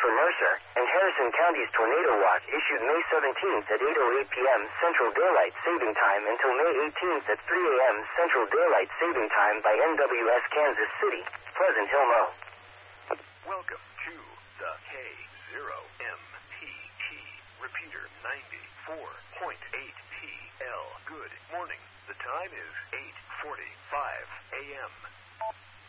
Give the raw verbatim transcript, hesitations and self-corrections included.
for Mercer, and Harrison County's Tornado Watch issued May seventeenth at eight oh eight p.m. Central Daylight Saving Time until May eighteenth at three a.m. Central Daylight Saving Time by N W S Kansas City, Pleasant Hill, Mo. Welcome to the K zero M P T repeater ninety-four point eight T L. Good morning. The time is